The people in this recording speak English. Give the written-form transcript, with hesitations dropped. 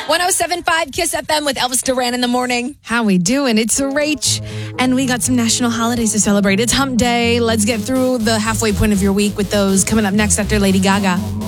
107.5 Kiss FM with Elvis Duran in the morning. How we doing? It's a Rach, and we got some national holidays to celebrate. It's Hump Day. Let's get through the halfway point of your week with those coming up next after Lady Gaga.